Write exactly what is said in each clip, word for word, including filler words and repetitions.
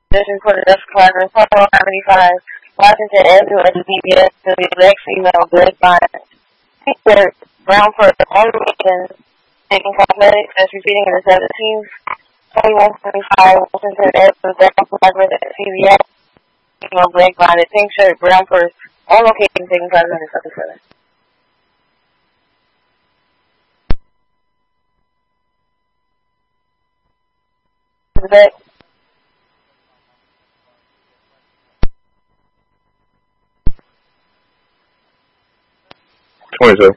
Position for the desk closet, twenty-one seventy-five, Washington Avenue at the D B S to the next female blood bond. Teacher Brown for animation, taking cosmetics, that's repeating in the seventeenth, twenty-one seventy-five, Washington Avenue, Brown for cosmetics at C V S, female black bonded, pink shirt, brown purse, all locations taking cosmetics at the center. The back. twenty-two.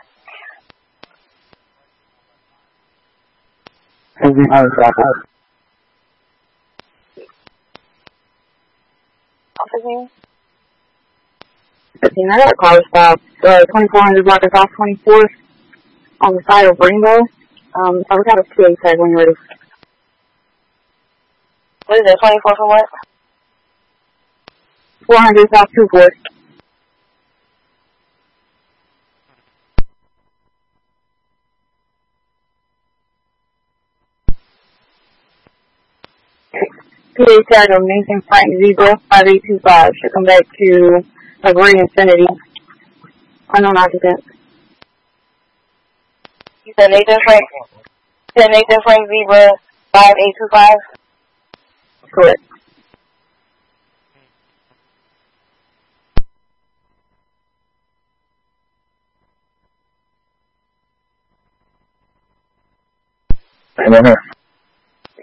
Officing? fifteen. I got a car stop. Uh, twenty-four hundred block is off twenty-fourth on the side of Rainbow. Um, I've got a P A tag when you're ready. What is that, twenty-four for what? four hundred South two fourth. P A tag Amazing Frank Zebra five eight two five. Should come back to a Gray Infinity. Unknown occupant. You said Nathan Frank? You said Nathan Frank Zebra five eight two five? Correct. Right here.